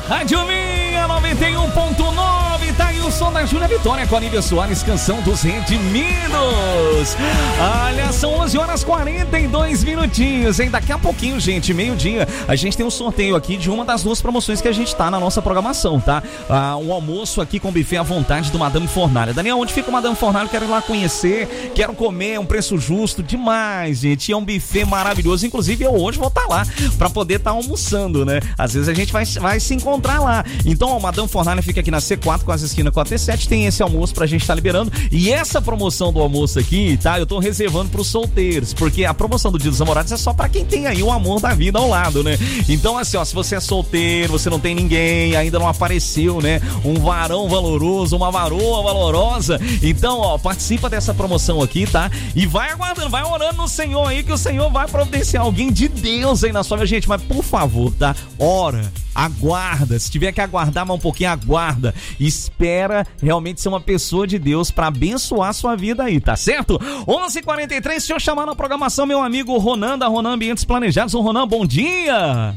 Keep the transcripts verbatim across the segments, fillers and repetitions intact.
Rádio Minha noventa e um ponto nove, tá aí o som da Júlia Vitória com a Nívia Soares, Canção dos Redimidos. Olha, são onze horas e quarenta e dois minutinhos, hein? Daqui a pouquinho, gente, meio-dia, a gente tem um sorteio aqui de uma das duas promoções que a gente tá na nossa programação, tá? Ah, um almoço aqui com buffet à vontade do Madame Fornalha. Daniel, onde fica o Madame Fornalha? Quero ir lá conhecer, quero comer, um preço justo demais, gente. É um buffet maravilhoso, inclusive eu hoje vou estar tá lá pra poder estar tá almoçando, né? Às vezes a gente vai, vai se encontrar lá. Então, ó, Madame Fornalha fica aqui na C quatro, quase esquina com a T sete, tem esse almoço pra gente estar tá liberando. E essa promoção do almoço aqui, tá? Eu tô reservando pros solteiros, porque a promoção do Dia dos Namorados é só pra quem tem aí o amor da vida ao lado, né? Então, assim, ó, se você é solteiro, você não tem ninguém, ainda não apareceu, né? Um varão valoroso, uma varoa valorosa. Então, ó, participa dessa promoção aqui, tá? E vai aguardando, vai orando no Senhor aí, que o Senhor vai providenciar alguém de Deus aí na sua vida, gente. Mas, por favor, tá? Ora, aguarda. Se tiver que aguardar mais um pouquinho, aguarda. Espera realmente ser uma pessoa de Deus pra abençoar a sua vida aí, tá certo? onze e quarenta e três, deixa eu chamar na programação meu amigo Ronan, da Ronan Ambientes Planejados. Ô, Ronan, bom dia!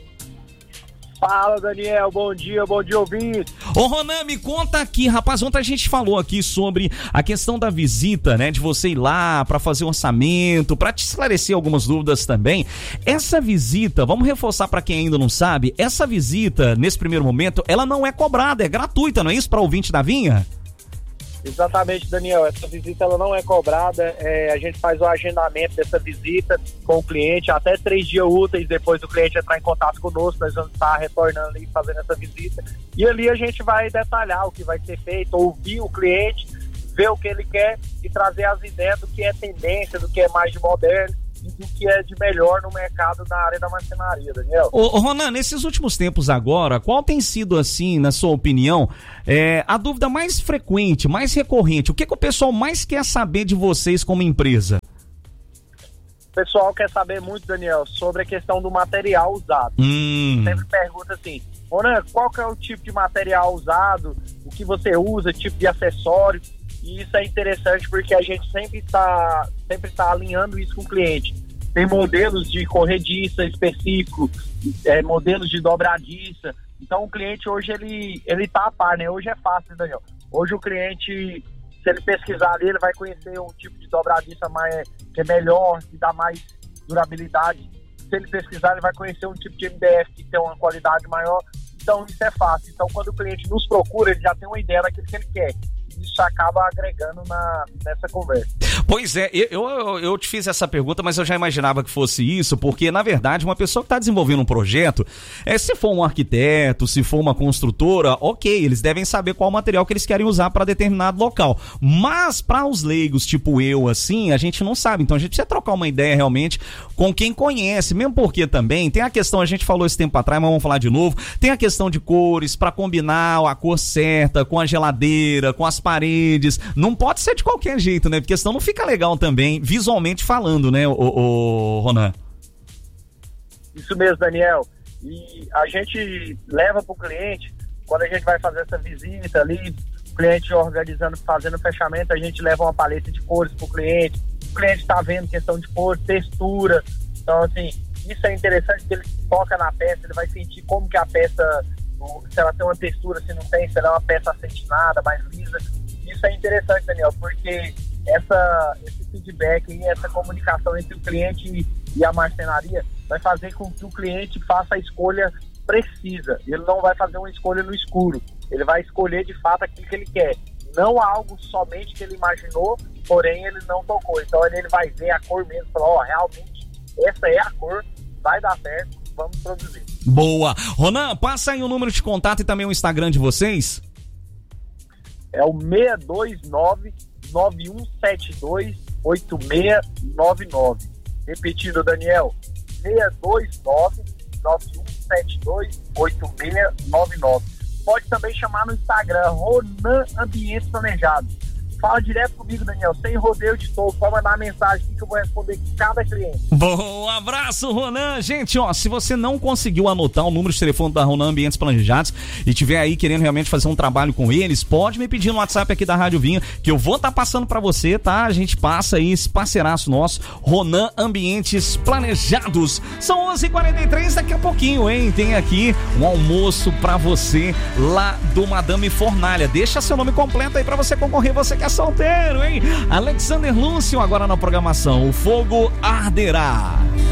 Fala, Daniel, bom dia, bom dia, ouvinte. Ô, Ronan, me conta aqui, rapaz, ontem a gente falou aqui sobre a questão da visita, né, de você ir lá pra fazer um orçamento, pra te esclarecer algumas dúvidas também. Essa visita, vamos reforçar pra quem ainda não sabe, essa visita, nesse primeiro momento, ela não é cobrada, é gratuita, não é isso, pra ouvinte da Vinha? Exatamente, Daniel, essa visita ela não é cobrada, é, a gente faz o agendamento dessa visita com o cliente, até três dias úteis depois do cliente entrar em contato conosco, nós vamos estar retornando e fazendo essa visita, e ali a gente vai detalhar o que vai ser feito, ouvir o cliente, ver o que ele quer e trazer as ideias do que é tendência, do que é mais de moderno e do que é de melhor no mercado na área da marcenaria, Daniel. Ô, ô Ronan, nesses últimos tempos agora, qual tem sido, assim, na sua opinião, é, a dúvida mais frequente, mais recorrente? O que, que o pessoal mais quer saber de vocês como empresa? O pessoal quer saber muito, Daniel, sobre a questão do material usado. Hum. Sempre pergunta assim, Ronan, qual que é o tipo de material usado, o que você usa, tipo de acessório? E isso é interessante porque a gente sempre está sempre tá alinhando isso com o cliente. Tem modelos de corrediça específico, é, modelos de dobradiça. Então o cliente hoje ele ele tá a par, né? Hoje é fácil, Daniel. Hoje o cliente, se ele pesquisar ali, ele vai conhecer um tipo de dobradiça mais, que é melhor, que dá mais durabilidade. Se ele pesquisar, ele vai conhecer um tipo de M D F que tem uma qualidade maior. Então isso é fácil. Então quando o cliente nos procura, ele já tem uma ideia daquilo que ele quer. Isso acaba agregando na, nessa conversa. Pois é, eu, eu, eu te fiz essa pergunta, mas eu já imaginava que fosse isso, porque, na verdade, uma pessoa que está desenvolvendo um projeto, é, se for um arquiteto, se for uma construtora, ok, eles devem saber qual material que eles querem usar para determinado local. Mas, para os leigos, tipo eu, assim, a gente não sabe. Então, a gente precisa trocar uma ideia, realmente, com quem conhece. Mesmo porque, também, tem a questão, a gente falou esse tempo atrás, mas vamos falar de novo, tem a questão de cores, para combinar a cor certa com a geladeira, com as paredes. Não pode ser de qualquer jeito, né? Porque senão não fica legal também, visualmente falando, né, o, o Ronan? Isso mesmo, Daniel. E a gente leva para o cliente, quando a gente vai fazer essa visita ali, o cliente organizando, fazendo o fechamento, a gente leva uma paleta de cores para o cliente. O cliente está vendo questão de cor, textura. Então, assim, isso é interessante, porque ele toca na peça, ele vai sentir como que a peça, se ela tem uma textura, se não tem, se ela é uma peça acetinada, mais lisa. Isso é interessante, Daniel, porque essa, esse feedback e essa comunicação entre o cliente e a marcenaria vai fazer com que o cliente faça a escolha precisa. Ele não vai fazer uma escolha no escuro, ele vai escolher de fato aquilo que ele quer, não algo somente que ele imaginou, porém ele não tocou. Então ele vai ver a cor mesmo, falar, ó, oh, realmente essa é a cor, vai dar certo, vamos produzir. Boa! Ronan, passa aí o número de contato e também o Instagram de vocês. É o seis dois nove, nove um sete dois, oito seis nove nove. Repetindo, Daniel, seis dois nove, nove um sete dois, oito seis nove nove. Pode também chamar no Instagram, Ronan Ambientes Planejados. Fala direto comigo, Daniel, sem rodeio de todo. Pode mandar uma mensagem aqui que eu vou responder cada cliente. Bom, abraço, Ronan. Gente, ó, se você não conseguiu anotar o número de telefone da Ronan Ambientes Planejados e tiver aí querendo realmente fazer um trabalho com eles, pode me pedir no WhatsApp aqui da Rádio Vinha, que eu vou estar tá passando pra você, tá? A gente passa aí esse parceiraço nosso, Ronan Ambientes Planejados. São onze e quarenta e três, daqui a pouquinho, hein? Tem aqui um almoço pra você lá do Madame Fornalha. Deixa seu nome completo aí pra você concorrer, você que é solteiro, hein? Alexander Lúcio agora na programação, o fogo arderá.